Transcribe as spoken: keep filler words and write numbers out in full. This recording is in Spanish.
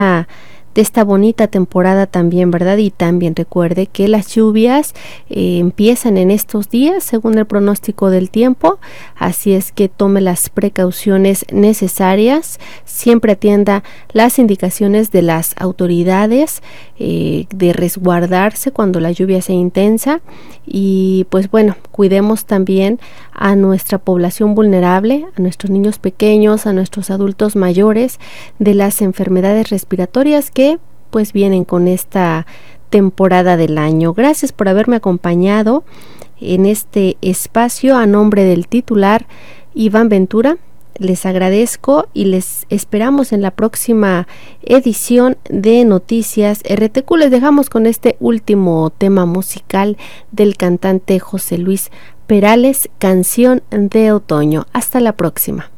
de esta bonita temporada también, ¿verdad? Y también recuerde que las lluvias eh, empiezan en estos días según el pronóstico del tiempo, así es que tome las precauciones necesarias, siempre atienda las indicaciones de las autoridades eh, de resguardarse cuando la lluvia sea intensa y pues bueno, cuidemos también a nuestra población vulnerable, a nuestros niños pequeños, a nuestros adultos mayores de las enfermedades respiratorias que que pues vienen con esta temporada del año. Gracias por haberme acompañado en este espacio a nombre del titular Iván Ventura. Les agradezco y les esperamos en la próxima edición de Noticias R T Q. Les dejamos con este último tema musical del cantante José Luis Perales, Canción de Otoño. Hasta la próxima.